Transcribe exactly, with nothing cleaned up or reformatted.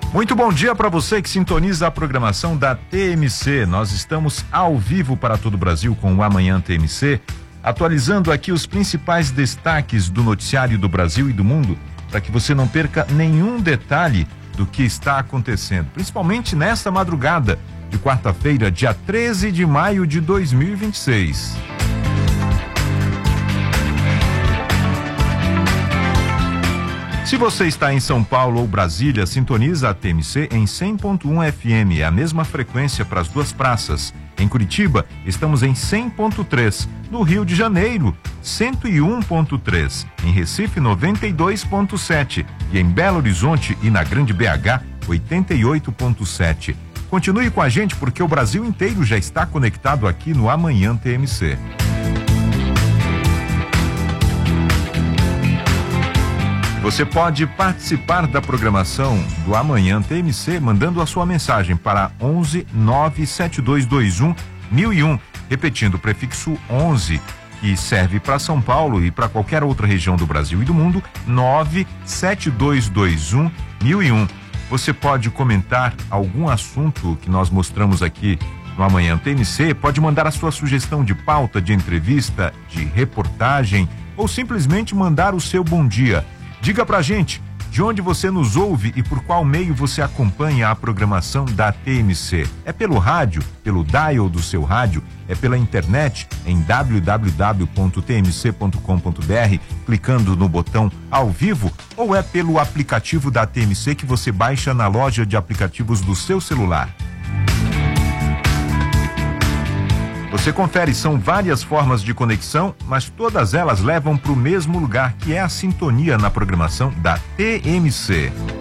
Muito bom dia para você que sintoniza a programação da T M C. Nós estamos ao vivo para todo o Brasil com o Amanhã T M C, atualizando aqui os principais destaques do noticiário do Brasil e do mundo, para que você não perca nenhum detalhe do que está acontecendo, principalmente nesta madrugada de quarta-feira, dia treze de maio de dois mil e vinte e seis. Se você está em São Paulo ou Brasília, sintoniza a T M C em cem ponto um F M, é a mesma frequência para as duas praças. Em Curitiba, estamos em cem ponto três. No Rio de Janeiro, cento e um ponto três. Em Recife, noventa e dois ponto sete. E em Belo Horizonte e na Grande B H, oitenta e oito ponto sete. Continue com a gente porque o Brasil inteiro já está conectado aqui no Amanhã T M C. Você pode participar da programação do Amanhã T M C mandando a sua mensagem para onze nove sete dois dois um mil e um, repetindo o prefixo onze, que serve para São Paulo e para qualquer outra região do Brasil e do mundo, nove sete dois dois um mil e um. Você pode comentar algum assunto que nós mostramos aqui no Amanhã T M C, pode mandar a sua sugestão de pauta, de entrevista, de reportagem ou simplesmente mandar o seu bom dia. Diga pra gente de onde você nos ouve e por qual meio você acompanha a programação da T M C. É pelo rádio, pelo dial do seu rádio, é pela internet em w w w ponto t m c ponto com ponto b r, clicando no botão ao vivo, ou é pelo aplicativo da T M C que você baixa na loja de aplicativos do seu celular. Você confere, são várias formas de conexão, mas todas elas levam para o mesmo lugar, que é a sintonia na programação da T M C.